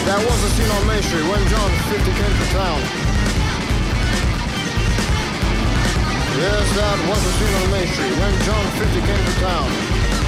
That was the scene on Main Street when John 50 came to town. Yes, that was the scene on Main Street when John 50 came to town.